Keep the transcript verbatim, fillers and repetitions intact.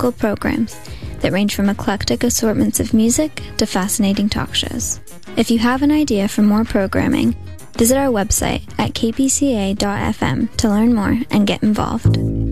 local programs that range from eclectic assortments of music to fascinating talk shows. If you have an idea for more programming, visit our website at k p c a dot f m to learn more and get involved.